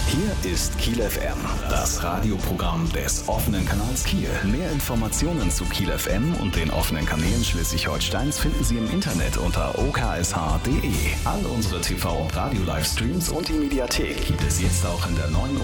Hier ist Kiel FM, das Radioprogramm des offenen Kanals Kiel. Mehr Informationen zu Kiel FM und den offenen Kanälen Schleswig-Holsteins finden Sie im Internet unter oksh.de. All unsere TV- und Radio-Livestreams und die Mediathek gibt es jetzt auch in der neuen